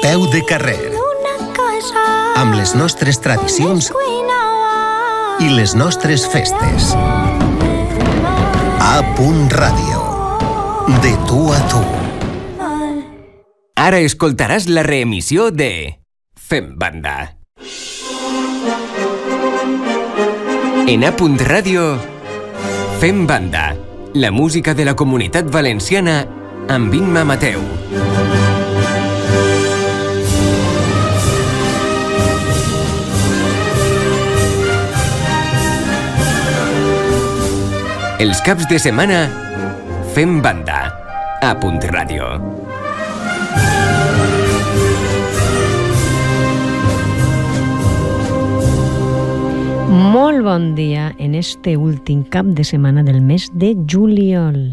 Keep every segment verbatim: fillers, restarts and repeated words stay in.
peu de carrer, amb les nostres tradicions i les nostres festes. A Punt Ràdio, de tu a tu. Ara escoltaràs la reemissió de Fem Banda. En A Punt Ràdio, Fem Banda, la música de la Comunitat Valenciana amb Imma Mateu. Els caps de setmana, Fem Banda, a Punt Ràdio. Molt bon dia en este últim cap de setmana del mes de juliol.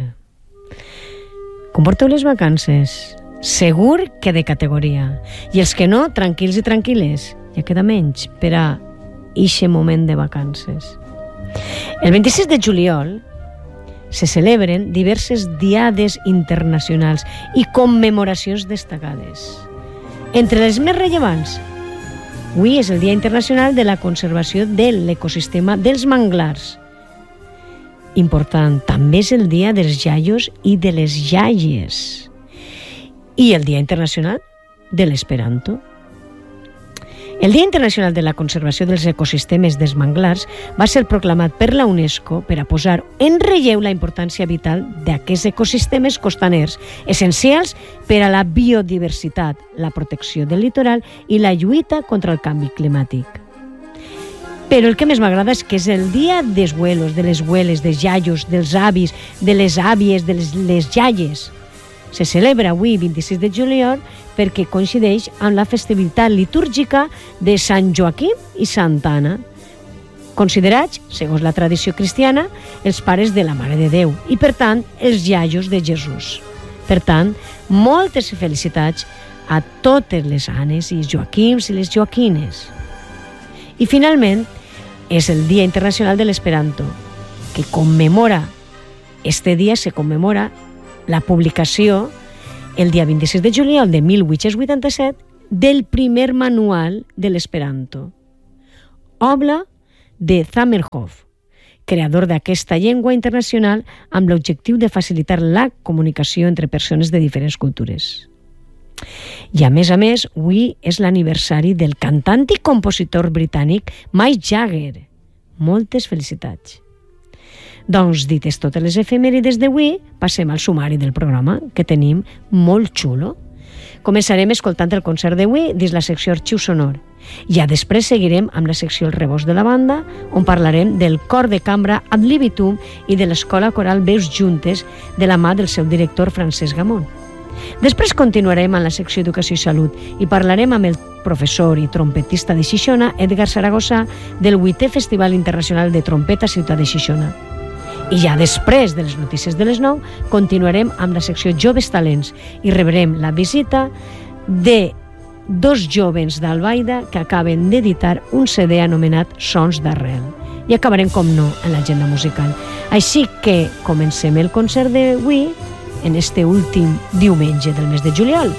Com porteu les vacances? Segur que de categoria. I els que no, tranquils i tranquil·les. Ja queda menys per a ixe moment de vacances. El vint-i-sis de juliol se celebren diverses diades internacionals i commemoracions destacades. Entre les més rellevants, avui és el Dia Internacional de la Conservació de l'Ecosistema dels Manglars. Important, també és el Dia dels Iaios i de les Iaies. I el Dia Internacional de l'Esperanto. El Dia Internacional de la Conservació dels Ecosistemes dels Manglars va ser proclamat per la UNESCO per a posar en relleu la importància vital d'aquests ecosistemes costaners, essencials per a la biodiversitat, la protecció del litoral i la lluita contra el canvi climàtic. Però el que més m'agrada és que és el dia dels abuelos, de les abueles, dels iaios, dels avis, de les àvies, de les, les iaies. Se celebra avui, vint-i-sis de juliol, perquè coincideix amb la festivitat litúrgica de Sant Joaquim i Santa Anna, considerats, segons la tradició cristiana, els pares de la Mare de Déu i, per tant, els iaios de Jesús. Per tant, moltes felicitats a totes les Anes i Joaquims i les Joaquines. I, finalment, és el Dia Internacional de l'Esperanto, que commemora, este dia se commemora la publicació, el dia vint-i-sis de juliol de mil vuit-cents vuitanta-set, del primer manual de l'Esperanto, obra de Zamenhof, creador d'aquesta llengua internacional amb l'objectiu de facilitar la comunicació entre persones de diferents cultures. I a més a més, avui és l'aniversari del cantant i compositor britànic Mick Jagger. Moltes felicitats. Doncs, dites totes les efemèrides d'avui, passem al sumari del programa, que tenim molt xulo. Començarem escoltant el concert d'avui dins la secció Arxiu Sonor. Ja després seguirem amb la secció El Rebost de la Banda, on parlarem del cor de cambra Ad Libitum i de l'escola coral Veus Juntes, de la mà del seu director Francesc Gamón. Després continuarem amb la secció Educació i Salut i parlarem amb el professor i trompetista de Xixona, Edgar Saragossa, del vuitè Festival Internacional de Trompeta Ciutat de Xixona. I ja després de les notícies de les nou, continuarem amb la secció Joves Talents i rebrem la visita de dos jovens d'Albaida que acaben d'editar un C D anomenat Sons d'Arrel. I acabarem, com no, en l'agenda musical. Així que comencem el concert d'avui en este últim diumenge del mes de juliol.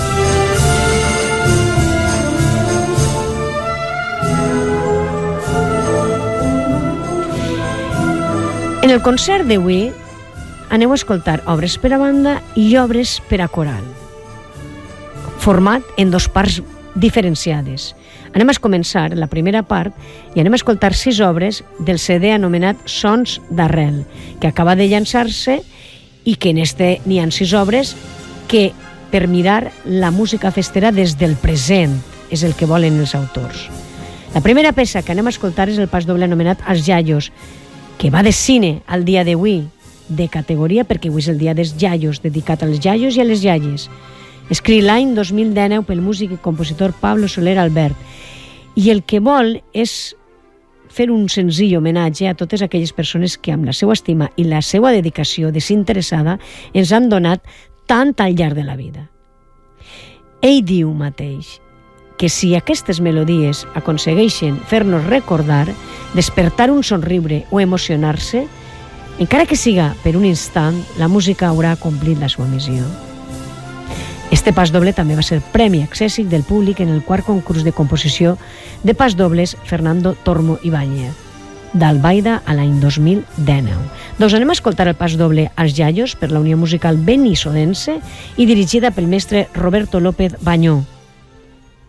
En el concert d'avui aneu a escoltar obres per a banda i obres per a coral, format en dos parts diferenciades. Anem a començar la primera part i anem a escoltar sis obres del C D anomenat Sons d'Arrel, que acaba de llançar-se i que en este n'hi ha sis obres que, per mirar la música festera des del present, és el que volen els autors. La primera peça que anem a escoltar és el pas doble anomenat Els Iaios, que va de cine al dia d'avui, de categoria, perquè avui és el dia dels iaios, dedicat als iaios i a les iaies. Escrit l'any dos mil dinou pel músic i compositor Pablo Soler Albert, i el que vol és fer un senzill homenatge a totes aquelles persones que amb la seva estima i la seva dedicació desinteressada ens han donat tant al llarg de la vida. Ell diu mateix que si aquestes melodies aconsegueixen fer-nos recordar, despertar un somriure o emocionar-se, encara que siga per un instant, la música haurà complit la seva missió. Este pas doble també va ser premi accèssit del públic en el quart concurs de composició de pas dobles Fernando Tormo Ibáñez, d'Albaida a l'any dos mil dinou. Doncs anem a escoltar el pas doble als Yayos per la Unió Musical Benissodense i dirigida pel mestre Roberto López Bañó.